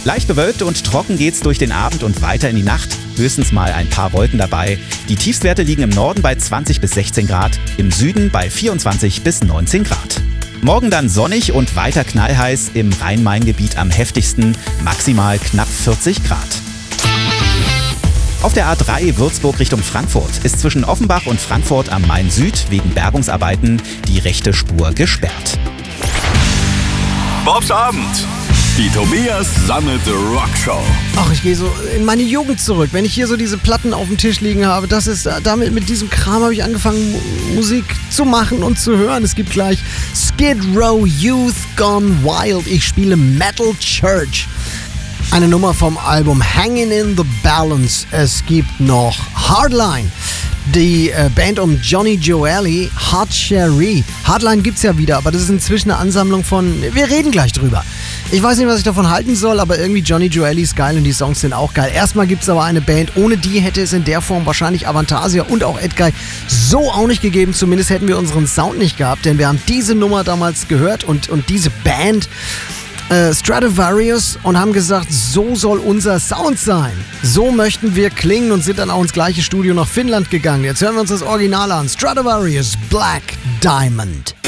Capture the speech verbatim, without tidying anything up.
Leicht bewölkt und trocken geht's durch den Abend und weiter in die Nacht. Höchstens mal ein paar Wolken dabei. Die Tiefstwerte liegen im Norden bei zwanzig bis sechzehn Grad, im Süden bei vierundzwanzig bis neunzehn Grad. Morgen dann sonnig und weiter knallheiß, im Rhein-Main-Gebiet am heftigsten, maximal knapp vierzig Grad. Auf der A drei Würzburg Richtung Frankfurt ist zwischen Offenbach und Frankfurt am Main Süd wegen Bergungsarbeiten die rechte Spur gesperrt. Bobs Abend. Die Tobias Sammelte Rockshow. Ach, ich gehe so in meine Jugend zurück. Wenn ich hier so diese Platten auf dem Tisch liegen habe, das ist damit mit diesem Kram habe ich angefangen, Musik zu machen und zu hören. Es gibt gleich Skid Row, Youth Gone Wild. Ich spiele Metal Church. Eine Nummer vom Album Hanging in the Balance. Es gibt noch Hardline. Die äh, Band um Johnny Joeli, Hot Cherry. Hardline gibt's ja wieder, aber das ist inzwischen eine Ansammlung von... Wir reden gleich drüber. Ich weiß nicht, was ich davon halten soll, aber irgendwie Johnny Joeli ist geil und die Songs sind auch geil. Erstmal gibt's aber eine Band, ohne die hätte es in der Form wahrscheinlich Avantasia und auch Edguy so auch nicht gegeben. Zumindest hätten wir unseren Sound nicht gehabt, denn wir haben diese Nummer damals gehört und, und diese Band... Stratovarius und haben gesagt, so soll unser Sound sein. So möchten wir klingen und sind dann auch ins gleiche Studio nach Finnland gegangen. Jetzt hören wir uns das Original an. Stratovarius, Black Diamond.